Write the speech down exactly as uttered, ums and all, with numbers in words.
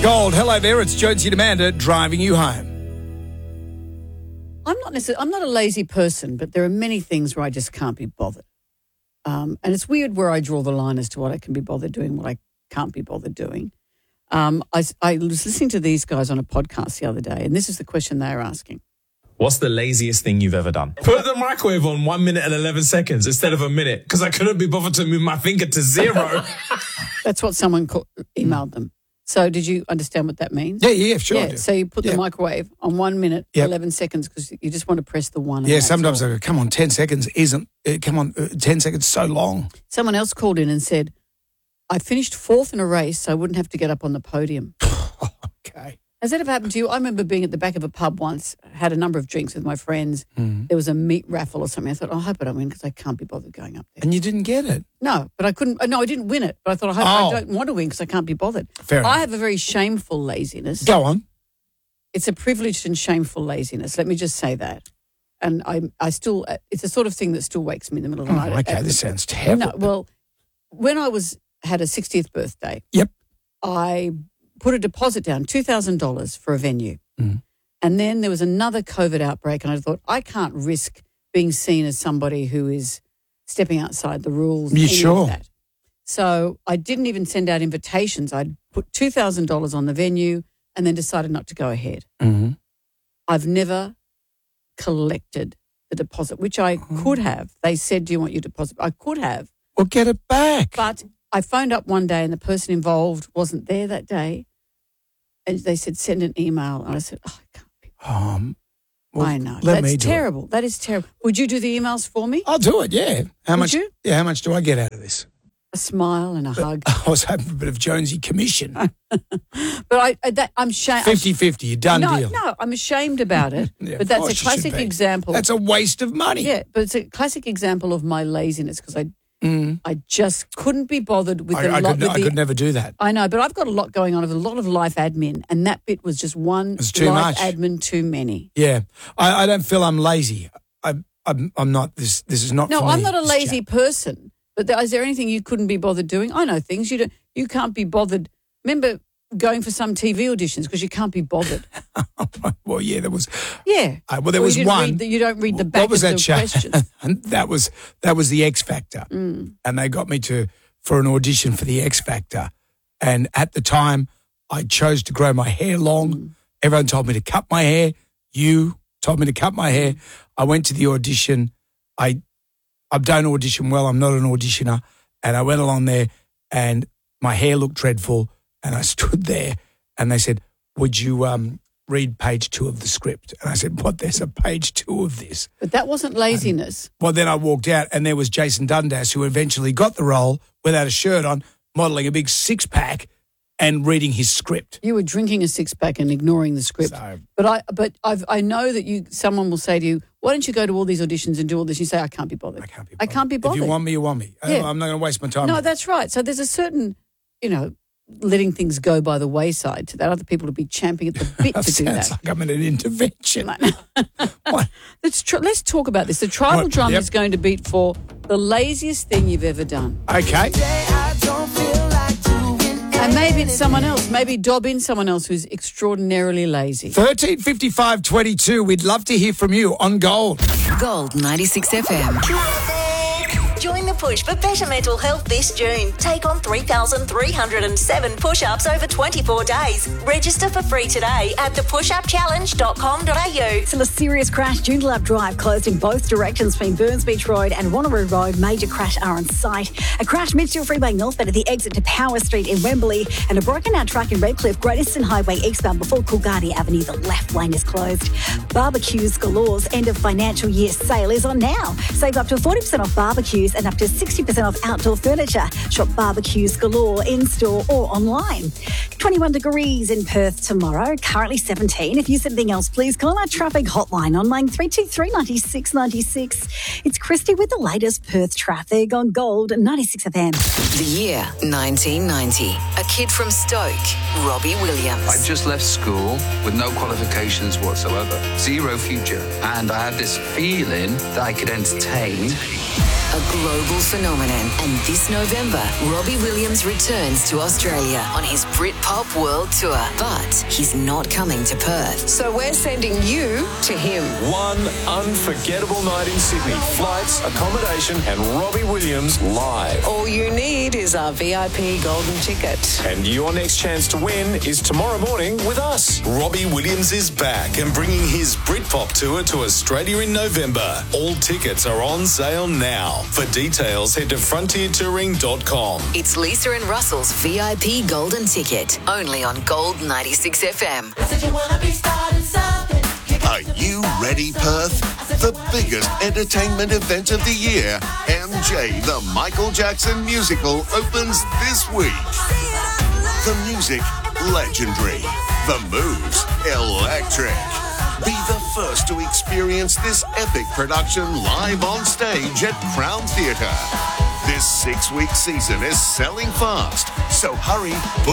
Gold, hello there. It's Jonesy and Amanda driving you home. I'm not necessarily, I'm not a lazy person, but there are many things where I just can't be bothered. Um, and it's weird where I draw the line as to what I can be bothered doing, what I can't be bothered doing. Um, I, I was listening to these guys on a podcast the other day, and this is the question they are asking. What's the laziest thing you've ever done? Put the microwave on one minute and eleven seconds instead of a minute because I couldn't be bothered to move my finger to zero. That's what someone called, emailed them. So did you understand what that means? Yeah, yeah, sure. Yeah, so you put yeah. the microwave on one minute, yep. eleven seconds because you just want to press the one. Yeah, sometimes I go, come on, ten seconds isn't, uh, come on, uh, ten seconds so long. Someone else called in and said, I finished fourth in a race so I wouldn't have to get up on the podium. Okay. Has that ever happened to you? I remember being at the back of a pub once, had a number of drinks with my friends. Mm. There was a meat raffle or something. I thought, oh, I hope I don't win because I can't be bothered going up there. And you didn't get it? No, but I couldn't. No, I didn't win it. But I thought, I hope oh. I don't want to win because I can't be bothered. Fair enough. I have a very shameful laziness. Go on. It's a privileged and shameful laziness. Let me just say that. And I, I still, it's the sort of thing that still wakes me in the middle of the oh, night. Okay, at, this sounds terrible. No, well, when I was had a sixtieth birthday, yep, I put a deposit down, two thousand dollars for a venue. Mm. And then there was another COVID outbreak and I thought, I can't risk being seen as somebody who is stepping outside the rules. You sure? Of that. So I didn't even send out invitations. I'd put two thousand dollars on the venue and then decided not to go ahead. Mm-hmm. I've never collected the deposit, which I oh. could have. They said, do you want your deposit? I could have. Well, get it back. But I phoned up one day and the person involved wasn't there that day. And they said, send an email. And I said, oh, I can't be. Um, well, I know. Let That's me do terrible. It. That is terrible. Would you do the emails for me? I'll do it, yeah. How Would much? you? Yeah, how much do I get out of this? A smile and a but hug. I was hoping for a bit of Jonesy commission. But I, I that, I'm ashamed. fifty-fifty, you're done no, deal. No, I'm ashamed about it. yeah, but that's a classic example. That's a waste of money. Yeah, but it's a classic example of my laziness because I mm. I just couldn't be bothered with I, a I lot. Could, with I the, could never do that. I know, but I've got a lot going on with a lot of life admin, and that bit was just one it's too life much. admin too many. Yeah, I, I don't feel I'm lazy. I, I'm, I'm not. This, this is not. No, for I'm me, not a lazy chat. person. But there, is there anything you couldn't be bothered doing? I know things you don't. You can't be bothered. Remember going for some T V auditions because you can't be bothered. Well, yeah, there was. Yeah. Uh, well, there well, was you one. The, you don't read the back what was of that the show? questions. And that was that was the X Factor, mm. and they got me to for an audition for the X Factor. And at the time, I chose to grow my hair long. Mm. Everyone told me to cut my hair. You told me to cut my hair. I went to the audition. I I don't audition well. I'm not an auditioner. And I went along there and my hair looked dreadful and I stood there and they said, would you um, read page two of the script? And I said, what, there's a page two of this? But that wasn't laziness. And, well, then I walked out and there was Jason Dundas who eventually got the role without a shirt on, modelling a big six-pack and reading his script. You were drinking a six-pack and ignoring the script. So, but I but I've, I know that you. Someone will say to you, why don't you go to all these auditions and do all this? You say, I can't be bothered. I can't be bothered. I can't be bothered. If you want me, you want me. Yeah. I'm not going to waste my time. No, that's right. So there's a certain, you know, letting things go by the wayside to that. Other people to be champing at the bit to do that. Sounds like I'm in an intervention. Let's, tr- let's talk about this. The tribal what? drum Yep. is going to beat for the laziest thing you've ever done. Okay. And maybe it's someone else. Maybe dob in someone else who's extraordinarily lazy. thirteen fifty-five twenty-two. We'd love to hear from you on Gold. Gold ninety-six F M. Join the push for better mental health this June. Take on three thousand three hundred seven push-ups over twenty-four days. Register for free today at the push up challenge dot com dot a u. Still a serious crash. Joondalup Drive closed in both directions between Burns Beach Road and Wanneroo Road. Major crash are on site. A crash Midfield Freeway northbound at the exit to Power Street in Wembley and a broken out track in Redcliffe, Great Eastern Highway eastbound before Coolgardie Avenue. The left lane is closed. Barbecues Galore's end of financial year sale is on now. Save up to forty percent off barbecues and up to sixty percent off outdoor furniture. Shop Barbecues Galore in-store or online. twenty-one degrees in Perth tomorrow, currently seventeen. If you see anything else, please call our traffic hotline on line three two three, nine six nine six. It's Christy with the latest Perth traffic on Gold ninety-six F M. The year nineteen ninety. A kid from Stoke, Robbie Williams. I just left school with no qualifications whatsoever, zero future, and I had this feeling that I could entertain. a global phenomenon. And this November, Robbie Williams returns to Australia on his Britpop World Tour. But he's not coming to Perth. So we're sending you to him. One unforgettable night in Sydney. Flights, accommodation, and Robbie Williams live. All you need is our V I P golden ticket. And your next chance to win is tomorrow morning with us. Robbie Williams is back and bringing his Britpop tour to Australia in November. All tickets are on sale now. For details, head to frontier touring dot com. It's Lisa and Russell's V I P golden ticket. Only on Gold ninety-six F M. Are you ready, Perth? The biggest entertainment event of the year, M J the Michael Jackson Musical, opens this week. The music, legendary. The moves, electric. Be the first to experience this epic production live on stage at Crown Theatre. This six-week season is selling fast, so hurry, book